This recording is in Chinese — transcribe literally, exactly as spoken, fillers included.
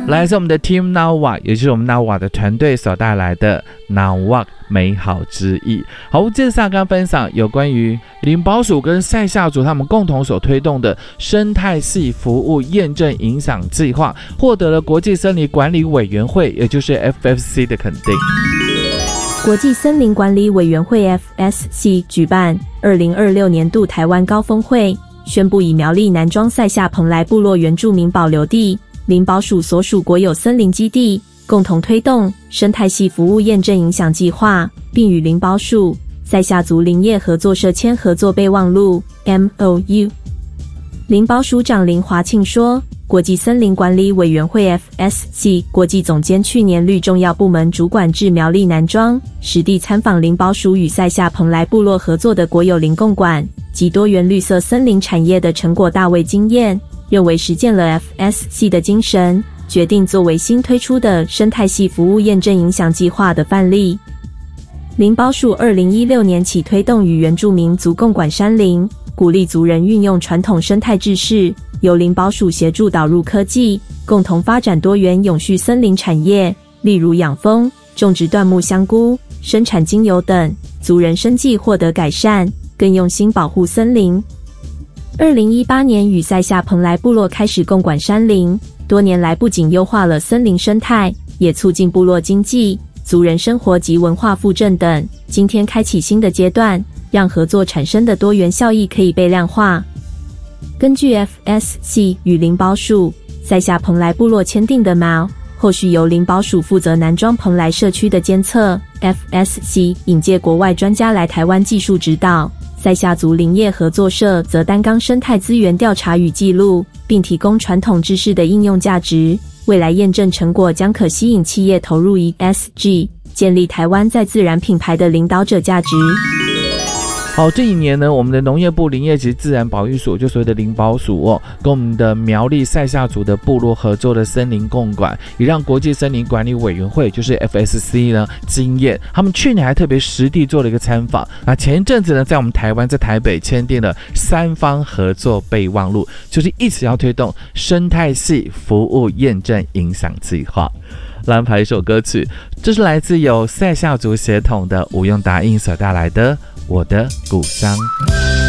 来自我们的 Team Nawak， 也就是我们 Nawak 的团队所带来的 Nawak 美好之意。好，接着上刚分享有关于林保署跟赛夏族他们共同所推动的生态系服务验证影响计划，获得了国际森林管理委员会，也就是 F S C 的肯定。 国际森林管理委员会 F S C 举办二零二六年度台湾高峰会，宣布以苗栗南庄赛夏蓬莱部落原住民保留地林保署所属国有森林基地，共同推动生态系服务验证影响计划，并与林保署、赛夏族林业合作社签合作备忘录 M O U。 林保署长林华庆说，国际森林管理委员会 F S C 国际总监去年率重要部门主管至苗栗南庄，实地参访林保署与赛夏蓬莱部落合作的国有林共管及多元绿色森林产业的成果大为惊艳，认为实践了 F S C 的精神，决定作为新推出的生态系服务验证影响计划的范例。林保署二零一六年起推动与原住民族共管山林，鼓励族人运用传统生态知识，由林保署协助导入科技，共同发展多元永续森林产业，例如养蜂、种植椴木香菇、生产精油等，族人生计获得改善，更用心保护森林。二零一八年与赛夏蓬莱部落开始共管山林，多年来不仅优化了森林生态，也促进部落经济、族人生活及文化复振等。今天开启新的阶段，让合作产生的多元效益可以被量化。根据 F S C 与林保署、赛夏蓬莱部落签订的 M O U， 后续由林保署负责南庄蓬莱社区的监测， F S C 引介国外专家来台湾技术指导，赛夏族林业合作社则担纲生态资源调查与记录，并提供传统知识的应用价值。未来验证成果将可吸引企业投入 E S G， 建立台湾在自然品牌的领导者价值。 好，这一年呢，我们的农业部林业及自然保育署，就所谓的林保署哦，跟我们的苗栗赛夏族的部落合作的森林共管，也让国际森林管理委员会，就是 F S C 呢惊艳。他们去年还特别实地做了一个参访。那前一阵子呢，在我们台湾，在台北签订了三方合作备忘录，就是一直要推动生态系服务验证影响计划。来排一首歌曲，这是来自有赛夏族血统的吴用达英所带来的《我的故乡》。